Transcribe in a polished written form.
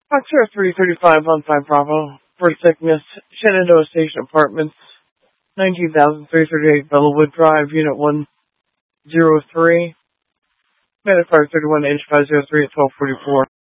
Foxtrot 335 on 5 Bravo. For sickness, Shenandoah Station Apartments, 19,338 Bellawood Drive, Unit 103. Medic 531 H503 at 1244.